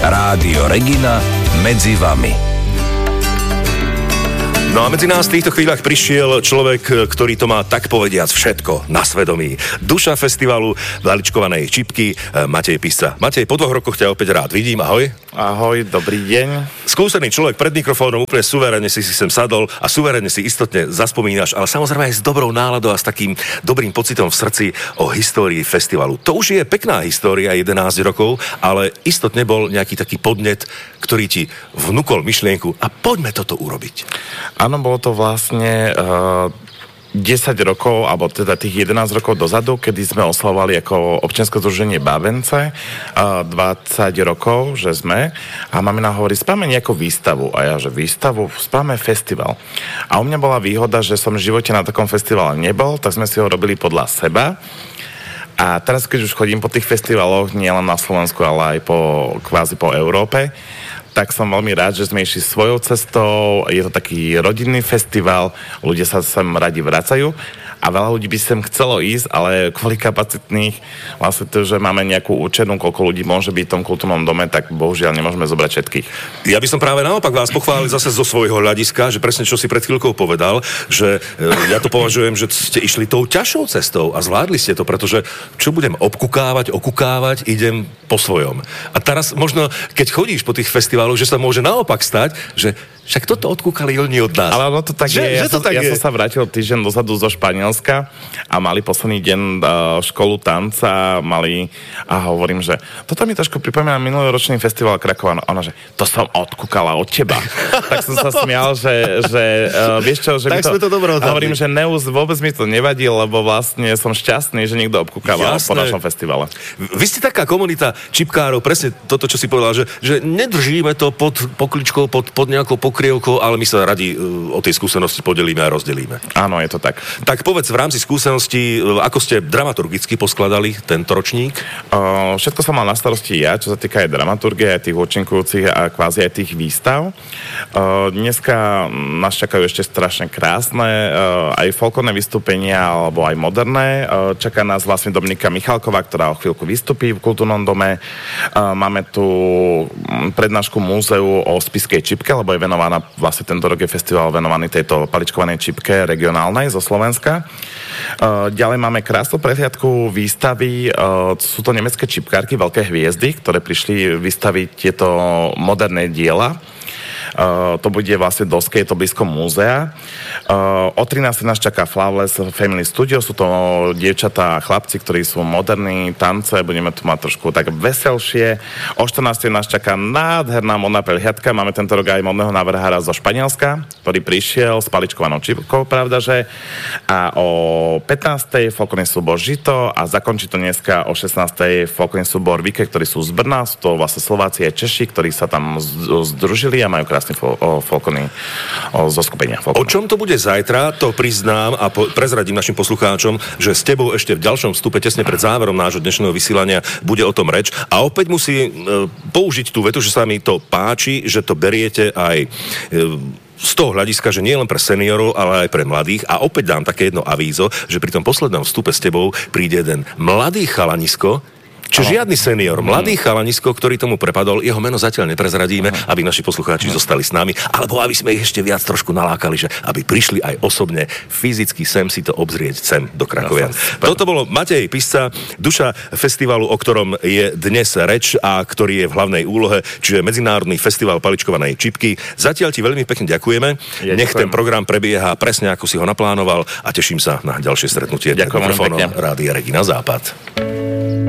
Rádio Regina medzi vami. No a medzi nás v týchto chvíľach prišiel človek, ktorý to má tak povediac všetko na svedomí. Duša festivalu valičkovanej čipky, Matej Pisca. Matej, po 2 rokoch ťa opäť rád vidím, ahoj. Ahoj, dobrý deň. Skúsený človek pred mikrofónom, úplne suverénne si sem sadol a suverénne si istotne zaspomínaš, ale samozrejme aj s dobrou náladou a s takým dobrým pocitom v srdci o histórii festivalu. To už je pekná história, 11 rokov, ale istotne bol nejaký taký podnet, ktorý ti vnúkol myšlienku a poďme toto urobiť. Áno, bolo to vlastne 10 rokov, alebo teda tých 11 rokov dozadu, kedy sme oslavovali ako občianske združenie Bávence 20 rokov, že sme. A mamina hovorí, spáme nejakú výstavu. A ja, že výstavu? Spáme festival. A u mňa bola výhoda, že som v živote na takom festivale nebol, tak sme si ho robili podľa seba. A teraz, keď už chodím po tých festivaloch, nielen na Slovensku, ale aj kvázi po Európe, tak som veľmi rád, že sme išli svojou cestou. Je to taký rodinný festival, ľudia sa sem radi vracajú a veľa ľudí by sem chcelo ísť, ale kvôli kapacitných, vlastne to, že máme nejakú účernú, koľko ľudí môže byť v tom kultúrnom dome, tak bohužiaľ nemôžeme zobrať všetkých. Ja by som práve naopak vás pochválil zase zo svojho hľadiska, že presne čo si pred chvíľkou povedal, že ja to považujem, že ste išli tou ťažšou cestou a zvládli ste to, pretože čo budem okukávať, idem po svojom. A teraz možno, keď chodíš po tých festivaloch, že sa môže naopak stať, že však toto odkúkali oni od nás. Ale ono to tak je. Ja som sa vrátil týždeň dozadu zo Španielska a mali posledný deň školu tanca, a hovorím, že toto mi trošku pripomína minuloročný festival Krakova. Ona, že to som odkúkala od teba. Tak som sa smial, že vieš čo, že tak sme to dobro odhadli. Hovorím, že vôbec mi to nevadí, lebo vlastne som šťastný, že niekto obkúkával po našom festivale. Vy ste taká komunita čipkárov, presne toto, čo si povedal, že nedržíme to pod pokličkou, pod nejakou pokrievkou, ale my sa radi o tej skúsenosti podelíme a rozdelíme. Áno, je to tak. Tak povedz v rámci skúsenosti, ako ste dramaturgicky poskladali tento ročník? Všetko som mal na starosti ja, čo sa týka aj dramaturgie, aj tých účinkujúcich a kvázi aj tých výstav. Dneska nás čakajú ešte strašne krásne aj folklórne vystúpenia, alebo aj moderné. Čaká nás vlastne Dominika Michalková, ktorá o chvíľku vystúpi v kultúrnom dome. Máme tu prednášku múzeu o spišskej čipke, lebo je venovaná, vlastne tento rok je festival venovaný tejto paličkovanej čipke regionálnej zo Slovenska. Ďalej máme krásnu prehliadku výstavy. Sú to nemecké čipkárky, veľké hviezdy, ktoré prišli vystaviť tieto moderné diela. To bude vlastne doske, je to blízko múzea. O 13. nás čaká Flawless Family Studio, sú to dievčatá a chlapci, ktorí sú moderní, tance, budeme tu mať trošku tak veselšie. O 14. nás čaká nádherná modná prehliadka, máme tento rok aj modného návrhára zo Španielska, ktorý prišiel s paličkovanou čipkou, pravdaže. A o 15. folklórny súbor Žito a zakončí to dneska o 16. folklórny súbor Vike, ktorí sú z Brna, sú to vlastne Slováci a Češi, ktorí sa tam združili a majú krásny folklórny zoskupenia. O čom to bude zajtra, to priznám a prezradím našim poslucháčom, že s tebou ešte v ďalšom vstupe, tesne pred záverom nášho dnešného vysielania, bude o tom reč. A opäť musím použiť tú vetu, že sa mi to páči, že to beriete aj z toho hľadiska, že nie len pre seniorov, ale aj pre mladých. A opäť dám také jedno avízo, že pri tom poslednom vstupe s tebou príde jeden mladý chalanisko, čiže žiadny senior, mladý chalanisko, ktorý tomu prepadol, jeho meno zatiaľ neprezradíme, aby naši poslucháči zostali s nami, alebo aby sme ich ešte viac trošku nalákali, že aby prišli aj osobne, fyzicky sem si to obzrieť, sem do Krakovian. Toto bolo Matej Pisca, duša festivalu, o ktorom je dnes reč a ktorý je v hlavnej úlohe, čiže Medzinárodný festival paličkovanej čipky. Zatiaľ ti veľmi pekne ďakujeme. Nech ten program prebieha presne ako si ho naplánoval a teším sa na ďalšie stretnutie. Ďakujem. Rádia Regina Západ.